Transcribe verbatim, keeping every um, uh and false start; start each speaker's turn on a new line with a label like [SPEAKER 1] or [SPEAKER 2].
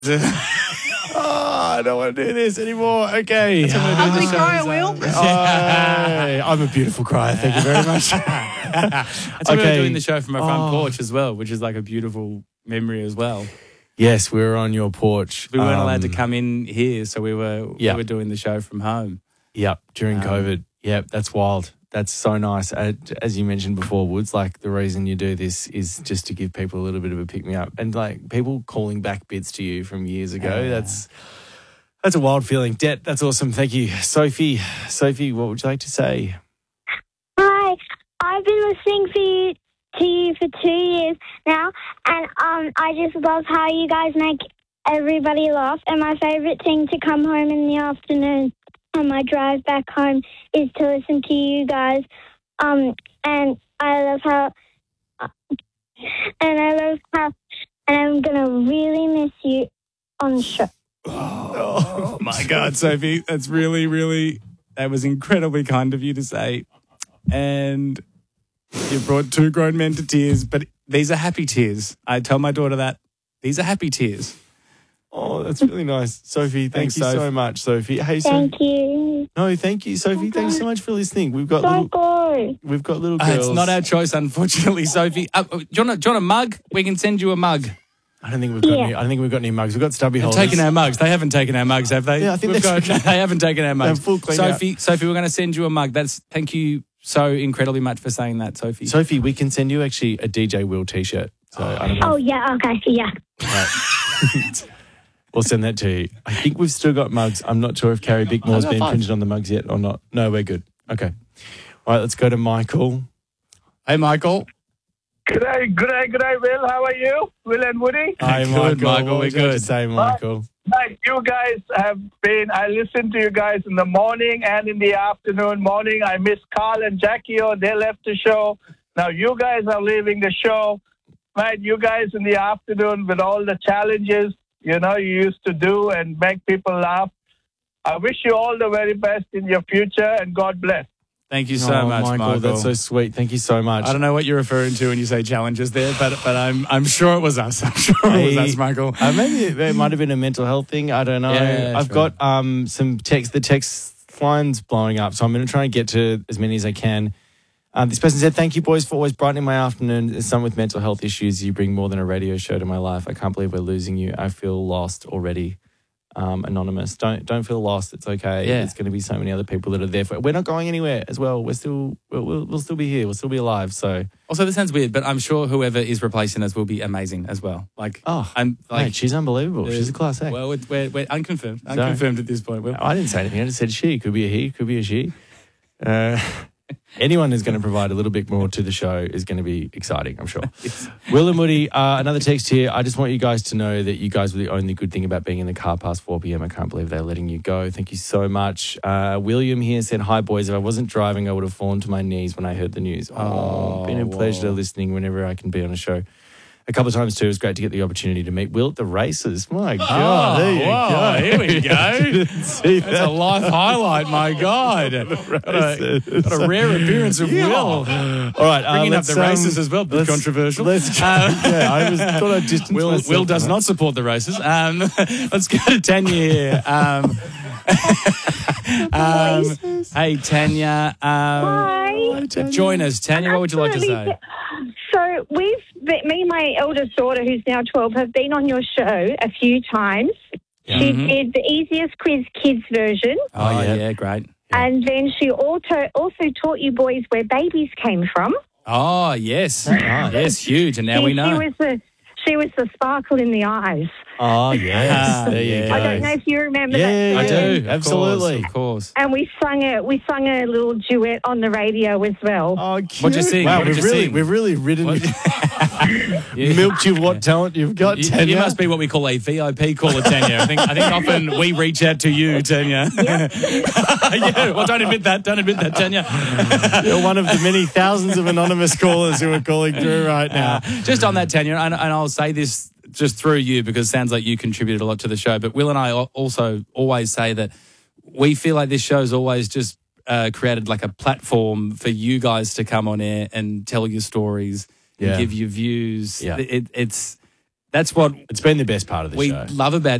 [SPEAKER 1] Oh, I don't want to do this anymore. Okay.
[SPEAKER 2] Ugly cry, Will.
[SPEAKER 1] Oh, I'm a beautiful crier. Thank you very much.
[SPEAKER 3] That's why we were
[SPEAKER 1] Okay.
[SPEAKER 3] doing the show from our front
[SPEAKER 1] Oh.
[SPEAKER 3] porch as well, which is like a beautiful memory as well.
[SPEAKER 1] Yes, we were on your porch.
[SPEAKER 3] We weren't
[SPEAKER 1] Um,
[SPEAKER 3] allowed to come in here, so we were
[SPEAKER 1] Yeah.
[SPEAKER 3] we were doing the show from home.
[SPEAKER 1] Yep, during
[SPEAKER 3] Um,
[SPEAKER 1] COVID. Yep, that's wild. That's so nice. Uh, As you mentioned before, Woods, like the reason you do this is just to give people a little bit of a pick me up, and like people calling back bits to you from years ago.
[SPEAKER 3] Yeah.
[SPEAKER 1] That's that's a wild feeling. Det, that's awesome. Thank you, Sophie. Sophie, what would you like to say?
[SPEAKER 4] Hi, I've been listening for you, to you for two years now, and um, I just love how you guys make everybody laugh. And my favourite thing to come home in the afternoon on my drive back home is to listen to you guys. Um, and I love how, and I love how, and I'm gonna really miss you on the show.
[SPEAKER 3] Oh my God, Sophie, that's really, really, that was incredibly kind of you to say. And you brought two grown men to tears, but these are happy tears. I tell my daughter that. These are happy tears.
[SPEAKER 1] Oh, that's really nice, Sophie. Thank
[SPEAKER 3] Thanks,
[SPEAKER 1] you so
[SPEAKER 3] Soph.
[SPEAKER 1] much, Sophie. Hey, so,
[SPEAKER 4] Thank you.
[SPEAKER 1] no, thank you, Sophie. Thanks so much for listening. We've got little,
[SPEAKER 4] Don't go.
[SPEAKER 1] we've got little
[SPEAKER 3] Uh,
[SPEAKER 1] girls.
[SPEAKER 3] it's not our choice, unfortunately, Sophie. Uh, do, you want a, do you want a mug? We can send you a mug.
[SPEAKER 1] I don't think we've got
[SPEAKER 4] Yeah.
[SPEAKER 1] any. I don't think we've got any mugs. We've got stubby
[SPEAKER 3] They've
[SPEAKER 1] holders.
[SPEAKER 3] taken our mugs. They haven't taken our mugs, have they?
[SPEAKER 1] Yeah, I think
[SPEAKER 3] We've
[SPEAKER 1] they've-
[SPEAKER 3] got, they haven't taken our mugs.
[SPEAKER 1] They're full clean
[SPEAKER 3] Sophie, Sophie, we're going to send you a mug. That's thank you so incredibly much for saying that, Sophie.
[SPEAKER 1] Sophie, we can send you actually a D J Will T-shirt. So I don't know.
[SPEAKER 4] Oh yeah, okay, yeah.
[SPEAKER 1] We'll send that to you. I think we've still got mugs. I'm not sure if Carrie Bickmore's
[SPEAKER 3] got
[SPEAKER 1] been
[SPEAKER 3] five.
[SPEAKER 1] printed on the mugs yet or not. No, we're good. Okay. All right, let's go to Michael.
[SPEAKER 3] Hey, Michael.
[SPEAKER 5] Good day, good day, good day, Will. How are you? Will and Woody?
[SPEAKER 1] Hi,
[SPEAKER 3] Good,
[SPEAKER 1] Michael.
[SPEAKER 3] Michael,
[SPEAKER 1] What
[SPEAKER 3] we're
[SPEAKER 1] would you like to
[SPEAKER 3] good.
[SPEAKER 1] say, Michael?
[SPEAKER 5] Right, you guys have been, I listen to you guys in the morning and in the afternoon. Morning, I miss Carl and Jackie. Oh, they left the show. Now you guys are leaving the show. Right, you guys in the afternoon with all the challenges, you know, you used to do and make people laugh. I wish you all the very best in your future and God bless.
[SPEAKER 3] Thank you so
[SPEAKER 1] Oh,
[SPEAKER 3] much, Michael.
[SPEAKER 1] That's so sweet. Thank you so much.
[SPEAKER 3] I don't know what you're referring to when you say challenges there, but but I'm I'm sure it was us. I'm sure it was
[SPEAKER 1] Hey,
[SPEAKER 3] us, Michael.
[SPEAKER 1] Uh, maybe it, it might have been a mental health thing. I don't know.
[SPEAKER 3] Yeah,
[SPEAKER 1] I've
[SPEAKER 3] sure.
[SPEAKER 1] got um, some text. The text line's blowing up, so I'm going to try and get to as many as I can. Um, this person said, "Thank you, boys, for always brightening my afternoon. As someone with mental health issues, you bring more than a radio show to my life. I can't believe we're losing you. I feel lost already." Um, anonymous, don't don't feel lost. It's okay.
[SPEAKER 3] Yeah.
[SPEAKER 1] There's going to be so many other people that are there for. We're not going anywhere as well. We're still we'll, we'll, we'll still be here. We'll still be alive. So
[SPEAKER 3] Also, this sounds weird, but I'm sure whoever is replacing us will be amazing as well. Like,
[SPEAKER 1] oh,
[SPEAKER 3] I'm like,
[SPEAKER 1] mate, she's unbelievable. She's a class act.
[SPEAKER 3] well, we're, we're, we're unconfirmed, unconfirmed at this point. We're,
[SPEAKER 1] I didn't say anything. I just said she. Could be a he. Could be a she. Uh, anyone who's going to provide a little bit more to the show is going to be exciting, I'm sure. Will and Woody, uh, another text here. I just want you guys to know that you guys were the only good thing about being in the car past four p.m. I can't believe they're letting you go. Thank you so much. Uh, William here said, "Hi, boys. If I wasn't driving, I would have fallen to my knees when I heard the news." Oh,
[SPEAKER 3] Oh,
[SPEAKER 1] been a pleasure
[SPEAKER 3] wow.
[SPEAKER 1] listening whenever I can be on a show. A couple of times too. It was great to get the opportunity to meet Will at the races. My God, there you
[SPEAKER 3] whoa,
[SPEAKER 1] go.
[SPEAKER 3] here we go.
[SPEAKER 1] Didn't see
[SPEAKER 3] That's a
[SPEAKER 1] that.
[SPEAKER 3] life highlight, my God. What a, what a rare appearance of Will.
[SPEAKER 1] All right, uh,
[SPEAKER 3] Bringing up
[SPEAKER 1] let's,
[SPEAKER 3] the races
[SPEAKER 1] um,
[SPEAKER 3] as well, but
[SPEAKER 1] let's-
[SPEAKER 3] controversial.
[SPEAKER 1] Let's,
[SPEAKER 3] Um,
[SPEAKER 1] yeah, I was thought I'd distance
[SPEAKER 3] Will,
[SPEAKER 1] myself
[SPEAKER 3] Will does
[SPEAKER 1] from
[SPEAKER 3] not support the races. Um, let's go to Tanya here. Um, um, hey, Tanya. Um,
[SPEAKER 4] Hi.
[SPEAKER 3] join us. Tanya, what would you like to
[SPEAKER 2] Absolutely.
[SPEAKER 3] say?
[SPEAKER 2] So we've, me and my eldest daughter, who's now twelve, have been on your show a few times. She
[SPEAKER 3] Mhm.
[SPEAKER 2] did the Easiest Quiz Kids version,
[SPEAKER 3] Oh, yeah, great.
[SPEAKER 2] and then she also also taught you boys where babies came from.
[SPEAKER 3] Oh, yes.
[SPEAKER 1] Nice.
[SPEAKER 3] Yes, huge. And now
[SPEAKER 2] she,
[SPEAKER 3] we know.
[SPEAKER 2] She was the she was the sparkle in the eyes.
[SPEAKER 1] Oh, yes.
[SPEAKER 3] Ah,
[SPEAKER 1] there you
[SPEAKER 3] yeah.
[SPEAKER 1] go.
[SPEAKER 2] I don't know if you remember
[SPEAKER 1] Yeah,
[SPEAKER 2] that.
[SPEAKER 3] I
[SPEAKER 2] version.
[SPEAKER 3] do. of
[SPEAKER 1] Absolutely.
[SPEAKER 3] course, Of course.
[SPEAKER 2] And we sung a we sung a little duet on the radio as well.
[SPEAKER 1] Oh, cute.
[SPEAKER 3] What'd you sing?
[SPEAKER 1] Wow,
[SPEAKER 3] What did
[SPEAKER 1] we've
[SPEAKER 3] you
[SPEAKER 1] really,
[SPEAKER 3] sing?
[SPEAKER 1] we've really ridden,
[SPEAKER 3] What- Yeah.
[SPEAKER 1] milked you what talent you've got,
[SPEAKER 3] You,
[SPEAKER 1] Tanya.
[SPEAKER 3] you must be what we call a V I P caller, Tanya. I think I think often we reach out to you, Tanya. yeah. Well, don't admit that. Don't admit that, Tanya.
[SPEAKER 1] You're one of the many thousands of anonymous callers who are calling through right now.
[SPEAKER 3] Uh, just on that, Tanya, and, and I'll say this just through you because it sounds like you contributed a lot to the show. But Will and I al- also always say that we feel like this show's always just uh, created like a platform for you guys to come on air and tell your stories
[SPEAKER 1] Yeah.
[SPEAKER 3] and give your views.
[SPEAKER 1] Yeah.
[SPEAKER 3] It, it's That's what
[SPEAKER 1] It's been the best part of the
[SPEAKER 3] we
[SPEAKER 1] show.
[SPEAKER 3] love about